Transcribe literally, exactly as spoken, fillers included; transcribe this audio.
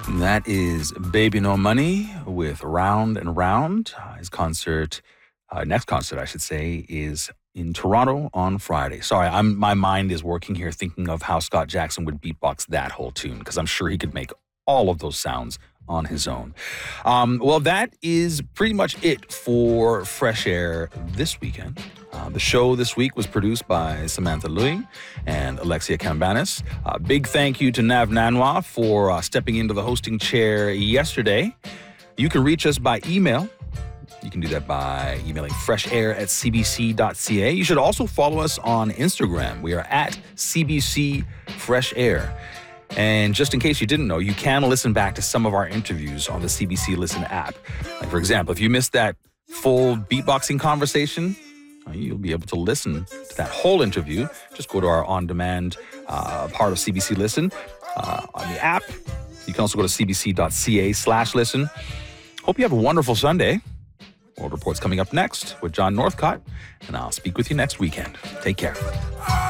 That is Baby No Money with Round and Round. Uh, his concert, uh, next concert, I should say, is in Toronto on Friday. Sorry, I'm my mind is working here thinking of how Scott Jackson would beatbox that whole tune, because I'm sure he could make all of those sounds on his own. Um, well, that is pretty much it for Fresh Air this weekend. Uh, the show this week was produced by Samantha Louie and Alexia Cambanis. Uh, big thank you to Nav Nanwa for uh, stepping into the hosting chair yesterday. You can reach us by email. You can do that by emailing freshair at c b c dot c a. You should also follow us on Instagram. We are at C B C Fresh Air. And just in case you didn't know, you can listen back to some of our interviews on the C B C Listen app. Like, for example, if you missed that full beatboxing conversation, you'll be able to listen to that whole interview. Just go to our on-demand uh, part of C B C Listen uh, on the app. You can also go to c b c dot c a slash listen. Hope you have a wonderful Sunday. World Report's coming up next with John Northcott, and I'll speak with you next weekend. Take care.